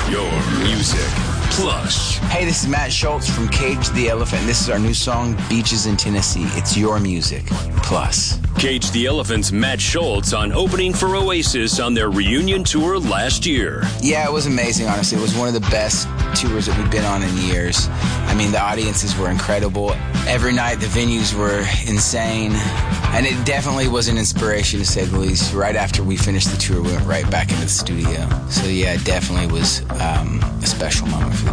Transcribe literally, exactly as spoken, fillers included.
Your music plus. Hey, this is Matt Schultz from Cage the Elephant. This is our new song, Beaches in Tennessee. It's your music plus. Cage the Elephant's Matt Schultz on opening for Oasis on their reunion tour last year. Yeah, it was amazing, honestly. It was one of the best tours that we've been on in years. I mean, the audiences were incredible. Every night, the venues were insane. And it definitely was an inspiration, to say the least. Right after we finished the tour, we went right back into the studio. So, yeah, it definitely was um, a special moment